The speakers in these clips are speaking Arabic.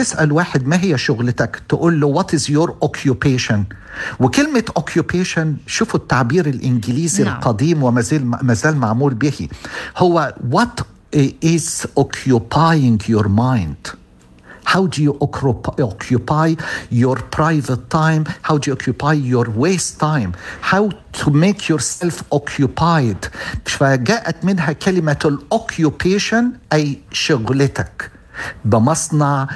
تسأل واحد ما هي شغلتك تقول له what is your occupation. وكلمة occupation شوفوا التعبير الإنجليزي القديم وما زال معمول به، هو what is occupying your mind. How do you occupy your private time? How do you occupy your waste time? How to make yourself occupied. فجاءت منها كلمة الأوكيوبيشن أي شغلتك، بمصنع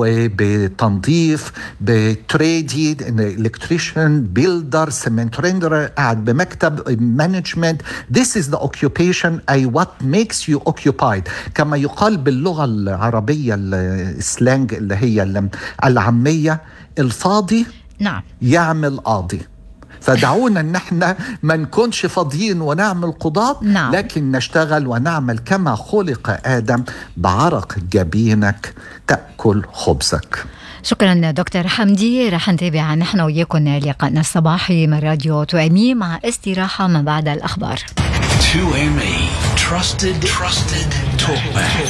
وبتنظيف بتريدي الكتريشن بيلدر سمنت ريندر قاعد بمكتب مانجمنت. This is the occupation أي what makes you occupied. كما يقال باللغة العربية السلانج اللي هي العامية، الفاضي يعمل قاضي. فدعونا ان احنا ما نكونش فاضيين ونعمل قضاة، لكن نشتغل ونعمل كما خلق آدم، بعرق جبينك تأكل خبزك. شكرا دكتور حمدي. رح نتابع نحن وياكم لقائنا الصباحي من راديو 2ME مع استراحة ما بعد الأخبار. 2ME Trusted Talkback.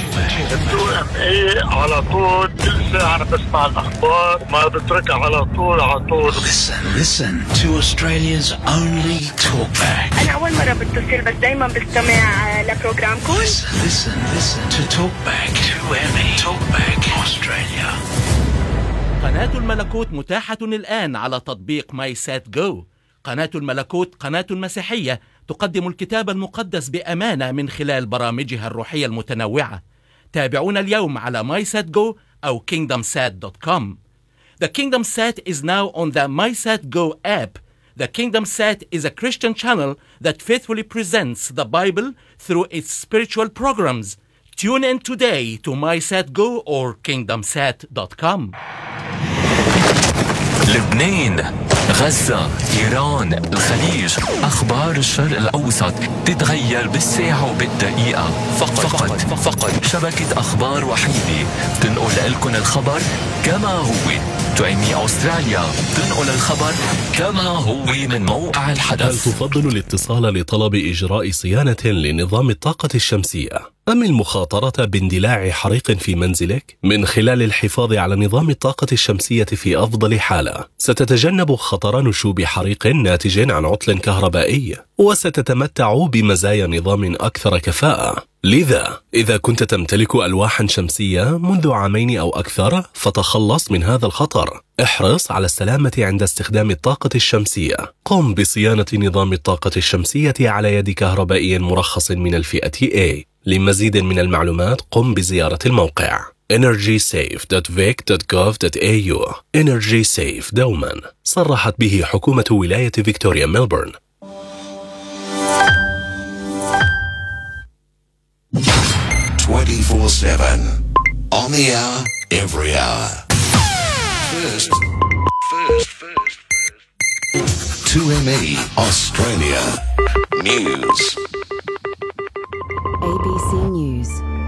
2ME على طول كل ساعة أنا بسمع الأخبار وما بتركها على طول. Listen to Australia's only talkback. أنا أول مرة بتصل بس دايما بستمع لبروجرامكم. Listen to Talkback. 2ME Talkback Australia. قناة الملكوت متاحة الآن على تطبيق ماي سات جو. قناة الملكوت قناة مسيحية تقدم الكتاب المقدس بأمانة من خلال برامجها الروحية المتنوعة. تابعونا اليوم على MySatGo أو KingdomSat.com. The KingdomSat is now on the MySatGo app. The KingdomSat is a Christian channel that faithfully presents the Bible through its spiritual programs. Tune in today to MySatGo or KingdomSat.com. لبنان، غزة، إيران، الخليج، أخبار الشرق الأوسط تتغير بالساعة وبالدقيقة. فقط شبكة أخبار وحيدة تنقل لكم الخبر كما هو. 2ME أستراليا تنقل الخبر كما هو من موقع الحدث. هل تفضل الاتصال لطلب إجراء صيانة لنظام الطاقة الشمسية أم المخاطرة باندلاع حريق في منزلك؟ من خلال الحفاظ على نظام الطاقة الشمسية في أفضل حالة، ستتجنب خطر نشوب حريق ناتج عن عطل كهربائي، وستتمتع بمزايا نظام أكثر كفاءة. لذا إذا كنت تمتلك ألواحا شمسية منذ 2 أو أكثر، فتخلص من هذا الخطر. احرص على السلامة عند استخدام الطاقة الشمسية. قم بصيانة نظام الطاقة الشمسية على يد كهربائي مرخص من الفئة A. لمزيد من المعلومات قم بزيارة الموقع energysafe.vic.gov.au. Energy Safe دوما صرحت به حكومة ولاية فيكتوريا ميلبورن. 24/7 on the hour, every hour. First. 2ME Australia News. ABC News.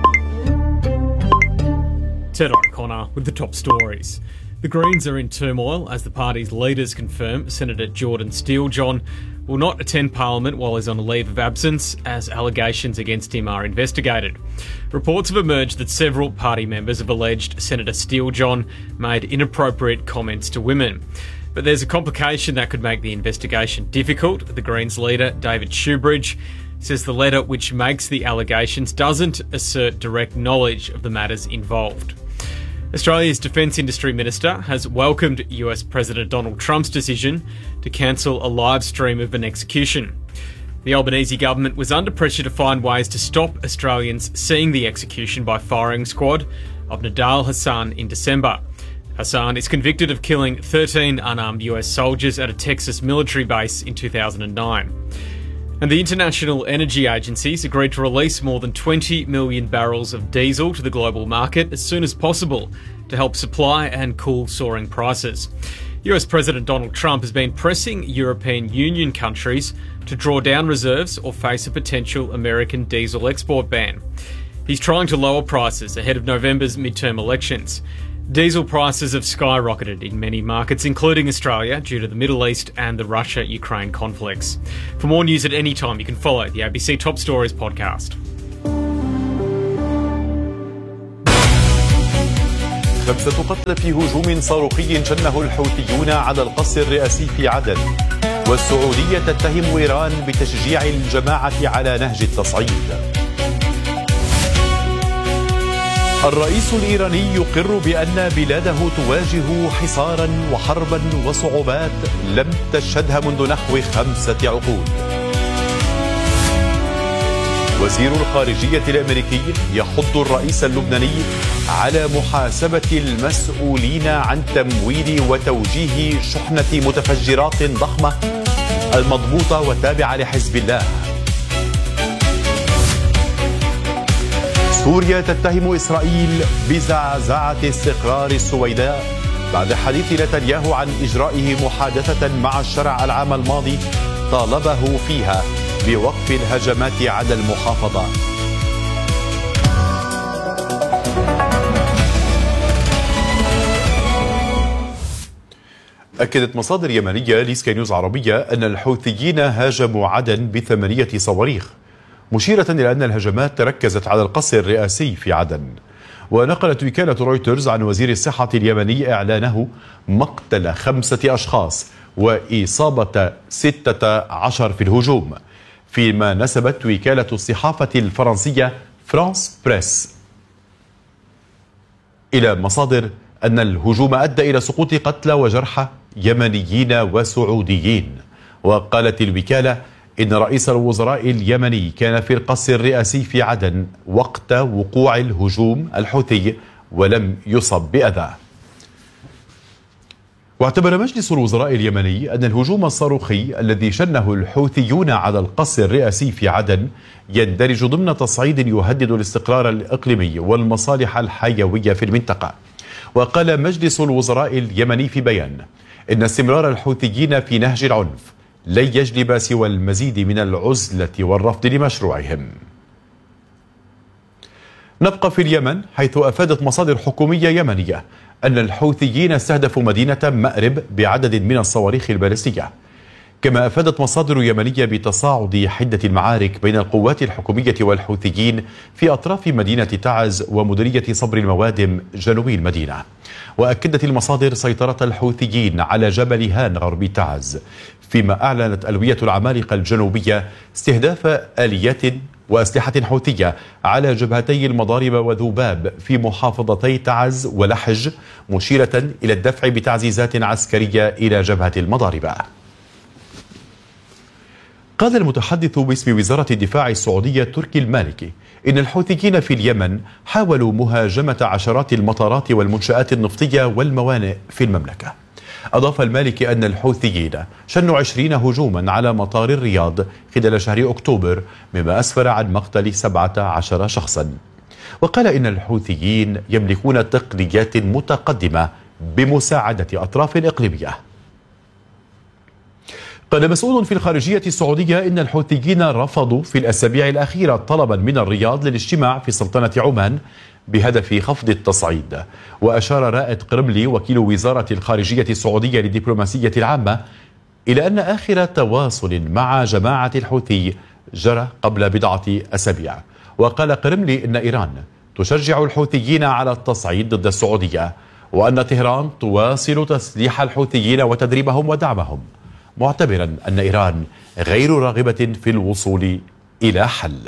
Ted O'Connor with the top stories. The Greens are in turmoil as the party's leaders confirm Senator Jordan Steele-John will not attend Parliament while he's on a leave of absence as allegations against him are investigated. Reports have emerged that several party members have alleged Senator Steele-John made inappropriate comments to women. But there's a complication that could make the investigation difficult. The Greens leader, David Shoebridge, says the letter which makes the allegations doesn't assert direct knowledge of the matters involved. Australia's Defence Industry Minister has welcomed US President Donald Trump's decision to cancel a live stream of an execution. The Albanese government was under pressure to find ways to stop Australians seeing the execution by firing squad of Nidal Hasan in December. Hassan is convicted of killing 13 unarmed US soldiers at a Texas military base in 2009. And the International Energy Agency's agreed to release more than 20 million barrels of diesel to the global market as soon as possible to help supply and cool soaring prices. US President Donald Trump has been pressing European Union countries to draw down reserves or face a potential American diesel export ban. He's trying to lower prices ahead of November's midterm elections. Diesel prices have skyrocketed in many markets, including Australia, due to the Middle East and the Russia-Ukraine conflicts. For more news at any time, you can follow the ABC Top Stories podcast. 5 قتلى في هجوم صاروخي شنه الحوثيون على القصر الرئاسي في عدن. والسعودية تتهم إيران بتشجيع الجماعة على نهج التصعيد. الرئيس الإيراني يقر بأن بلاده تواجه حصارا وحربا وصعوبات لم تشهدها منذ نحو 5 عقود. وزير الخارجية الأمريكي يحض الرئيس اللبناني على محاسبة المسؤولين عن تمويل وتوجيه شحنة متفجرات ضخمة المضبوطة وتابعة لحزب الله. سوريا تتهم إسرائيل بزعزعة استقرار السويداء بعد حديث نتنياهو عن إجرائه محادثة مع الشرع العام الماضي طالبه فيها بوقف الهجمات على المحافظة. أكدت مصادر يمنية لسكاي نيوز عربية أن الحوثيين هاجموا عدن ب8 صواريخ، مشيرة إلى أن الهجمات تركزت على القصر الرئاسي في عدن. ونقلت وكالة رويترز عن وزير الصحة اليمني إعلانه مقتل 5 أشخاص وإصابة 16 في الهجوم، فيما نسبت وكالة الصحافة الفرنسية فرانس بريس إلى مصادر أن الهجوم أدى إلى سقوط قتلى وجرحى يمنيين وسعوديين. وقالت الوكالة إن رئيس الوزراء اليمني كان في القصر الرئاسي في عدن وقت وقوع الهجوم الحوثي ولم يصب بأذى. واعتبر مجلس الوزراء اليمني أن الهجوم الصاروخي الذي شنه الحوثيون على القصر الرئاسي في عدن يندرج ضمن تصعيد يهدد الاستقرار الإقليمي والمصالح الحيوية في المنطقة. وقال مجلس الوزراء اليمني في بيان إن استمرار الحوثيين في نهج العنف لن يجلب سوى المزيد من العزلة والرفض لمشروعهم. نبقى في اليمن، حيث أفادت مصادر حكومية يمنية أن الحوثيين استهدفوا مدينة مأرب بعدد من الصواريخ البالستية. كما أفادت مصادر يمنية بتصاعد حدة المعارك بين القوات الحكومية والحوثيين في أطراف مدينة تعز ومديرية صبر الموادم جنوبي المدينة. وأكدت المصادر سيطرة الحوثيين على جبل هان غرب تعز، فيما أعلنت ألوية العمالقة الجنوبية استهداف آليات وأسلحة حوثية على جبهتي المضارب وذوباب في محافظتي تعز ولحج، مشيرة إلى الدفع بتعزيزات عسكرية إلى جبهة المضاربة. قال المتحدث باسم وزارة الدفاع السعودية تركي المالكي إن الحوثيين في اليمن حاولوا مهاجمة عشرات المطارات والمنشآت النفطية والموانئ في المملكة. أضاف المالكي أن الحوثيين شنوا 20 هجوما على مطار الرياض خلال شهر أكتوبر، مما أسفر عن مقتل 17 شخصا. وقال إن الحوثيين يملكون تقنيات متقدمة بمساعدة أطراف إقليمية. قال مسؤول في الخارجية السعودية إن الحوثيين رفضوا في الأسابيع الأخيرة طلبا من الرياض للاجتماع في سلطنة عمان بهدف خفض التصعيد. وأشار رائد قرملي وكيل وزارة الخارجية السعودية للدبلوماسية العامة إلى أن آخر تواصل مع جماعة الحوثي جرى قبل بضعة أسابيع. وقال قرملي إن إيران تشجع الحوثيين على التصعيد ضد السعودية، وأن طهران تواصل تسليح الحوثيين وتدريبهم ودعمهم، معتبرا أن إيران غير راغبة في الوصول إلى حل.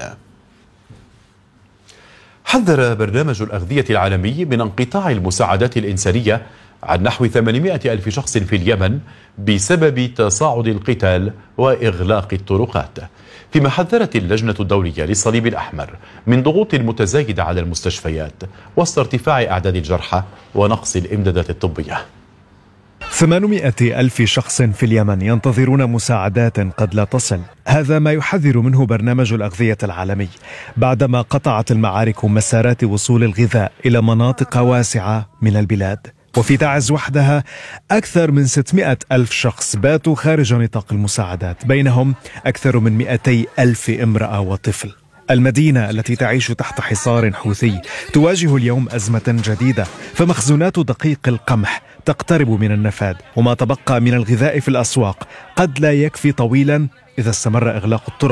حذر برنامج الأغذية العالمي من انقطاع المساعدات الإنسانية عن نحو 800 ألف شخص في اليمن بسبب تصاعد القتال وإغلاق الطرقات، فيما حذرت اللجنة الدولية للصليب الأحمر من ضغوط متزايدة على المستشفيات وسط ارتفاع أعداد الجرحى ونقص الإمدادات الطبية. 800 ألف شخص في اليمن ينتظرون مساعدات قد لا تصل. هذا ما يحذر منه برنامج الأغذية العالمي بعدما قطعت المعارك مسارات وصول الغذاء إلى مناطق واسعة من البلاد. وفي تعز وحدها أكثر من 600 ألف شخص باتوا خارج نطاق المساعدات، بينهم أكثر من 200 ألف امرأة وطفل. المدينة التي تعيش تحت حصار حوثي تواجه اليوم أزمة جديدة، فمخزونات دقيق القمح تقترب من النفاد، وما تبقى من الغذاء في الأسواق قد لا يكفي طويلا إذا استمر إغلاق الطرق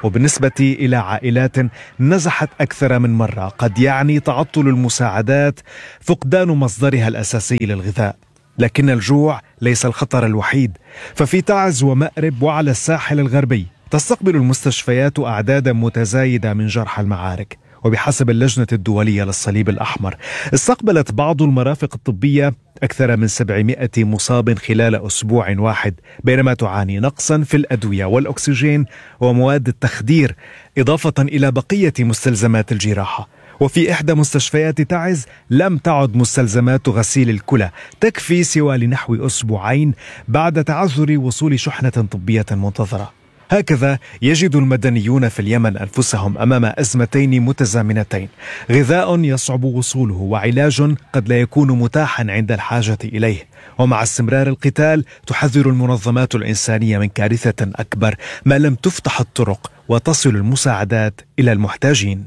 وبالنسبة إلى عائلات نزحت أكثر من مرة قد يعني تعطل المساعدات فقدان مصدرها الأساسي للغذاء. لكن الجوع ليس الخطر الوحيد، ففي تعز ومأرب وعلى الساحل الغربي تستقبل المستشفيات أعدادا متزايدة من جرحى المعارك. وبحسب اللجنة الدولية للصليب الأحمر استقبلت بعض المرافق الطبية أكثر من 700 مصاب خلال أسبوع واحد، بينما تعاني نقصا في الأدوية والأكسجين ومواد التخدير، إضافة إلى بقية مستلزمات الجراحة. وفي إحدى مستشفيات تعز لم تعد مستلزمات غسيل الكلى تكفي سوى لنحو أسبوعين بعد تعذر وصول شحنة طبية منتظرة. هكذا يجد المدنيون في اليمن أنفسهم أمام أزمتين متزامنتين: غذاء يصعب وصوله وعلاج قد لا يكون متاحا عند الحاجة إليه. ومع استمرار القتال تحذر المنظمات الإنسانية من كارثة أكبر ما لم تفتح الطرق وتصل المساعدات إلى المحتاجين.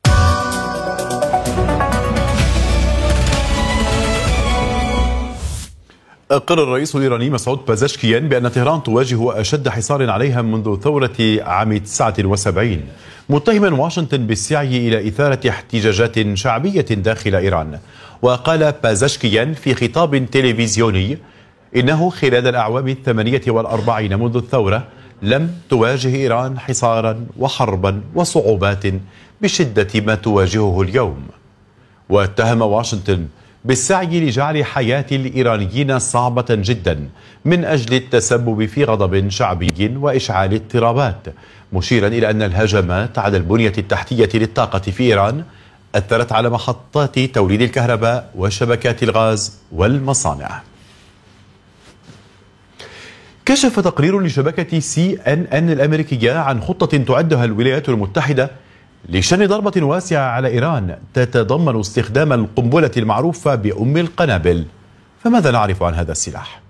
قرر الرئيس الإيراني مسعود بازشكيان بأن طهران تواجه أشد حصار عليها منذ ثورة عام 79، متهما واشنطن بالسعي إلى إثارة احتجاجات شعبية داخل إيران. وقال بازشكيان في خطاب تلفزيوني إنه خلال الأعوام 48 منذ الثورة لم تواجه إيران حصارا وحربا وصعوبات بشدة ما تواجهه اليوم. واتهم واشنطن بالسعي لجعل حياة الإيرانيين صعبة جدا من أجل التسبب في غضب شعبي وإشعال اضطرابات، مشيرا إلى أن الهجمات على البنية التحتية للطاقة في إيران أثرت على محطات توليد الكهرباء وشبكات الغاز والمصانع. كشف تقرير لشبكة CNN الأمريكية عن خطة تعدها الولايات المتحدة لشن ضربة واسعة على إيران تتضمن استخدام القنبلة المعروفة بأم القنابل. فماذا نعرف عن هذا السلاح؟